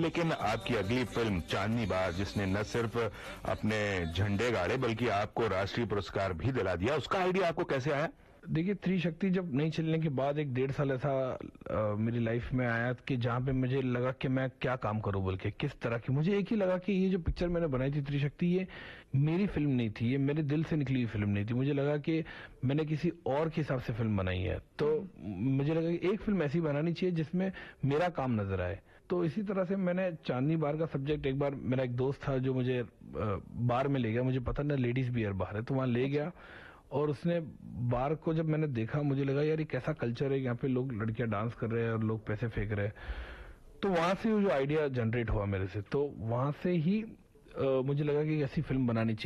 लेकिन आपकी अगली फिल्म चांदनी बार, जिसने न सिर्फ अपने झंडे गाड़े बल्कि आपको राष्ट्रीय पुरस्कार भी दिला दिया, उसका आइडिया आपको कैसे आया? देखिए, त्रिशक्ति जब नहीं चलने के बाद एक 1.5 साल ऐसा मेरी लाइफ में आया कि जहाँ पे मुझे लगा कि मैं क्या काम करूं, बोल के किस तरह की। मुझे एक ही लगा कि ये जो पिक्चर मैंने बनाई थी त्रिशक्ति, ये मेरी फिल्म नहीं थी, ये मेरे दिल से निकली हुई फिल्म नहीं थी। मुझे लगा कि मैंने किसी और के हिसाब से फिल्म बनाई है। तो मुझे लगा कि एक फिल्म ऐसी बनानी चाहिए जिसमें मेरा काम नजर आए। तो इसी तरह से मैंने चांदनी बार का सब्जेक्ट, एक बार मेरा एक दोस्त था जो मुझे बार में ले गया, मुझे पता ना लेडीज बियर बार है, तो वहां ले गया। और उसने बार को जब मैंने देखा, मुझे लगा यार ये कैसा कल्चर है, यहाँ पे लोग, लड़कियां डांस कर रहे हैं और लोग पैसे फेंक रहे हैं। तो वहां से वो जो आइडिया जनरेट हुआ मेरे से, तो वहां से ही मुझे लगा कि ऐसी फिल्म बनानी चाहिए।